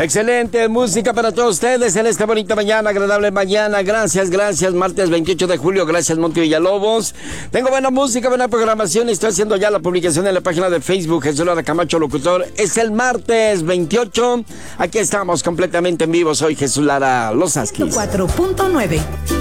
Excelente música para todos ustedes en esta bonita mañana, agradable mañana. Gracias, martes 28 de julio. Gracias, Monte Villalobos. Tengo buena música, buena programación. Estoy haciendo ya la publicación en la página de Facebook, Jesús Lara Camacho Locutor. Es el martes 28. Aquí estamos completamente en vivo. Soy Jesús Lara Los Asquis. 4.9